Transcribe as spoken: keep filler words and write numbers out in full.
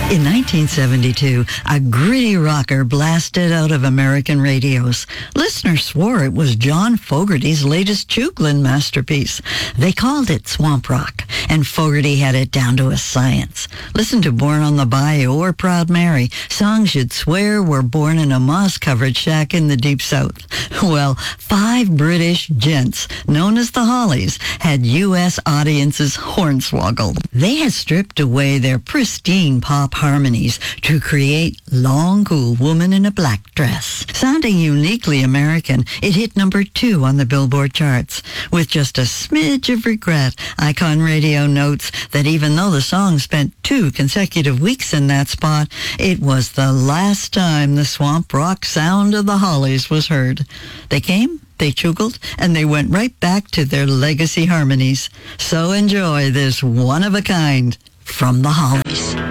In nineteen seventy-two, a gritty rocker blasted out of American radios. Listeners swore it was John Fogerty's latest Chugland masterpiece. They called it swamp rock, and Fogerty had it down to a science. Listen to Born on the Bayou or Proud Mary, songs you'd swear were born in a moss-covered shack in the Deep South. Well, five British gents, known as the Hollies, had U S audiences hornswoggled. They had stripped away their pristine pop harmonies to create Long Cool Woman in a Black Dress. Sounding uniquely American, it hit number two on the Billboard charts. With just a smidge of regret, Icon Radio notes that even though the song spent two consecutive weeks in that spot, it was the last time the swamp rock sound of the Hollies was heard. They came, they chugled, and they went right back to their legacy harmonies. So enjoy this one of a kind from the Hollies.